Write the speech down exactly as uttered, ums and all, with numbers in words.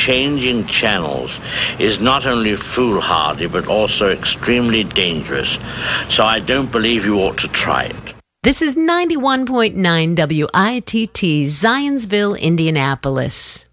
changing channels is not only foolhardy but also extremely dangerous. So I don't believe you ought to try it. This is ninety-one point nine W I T T, Zionsville, Indianapolis.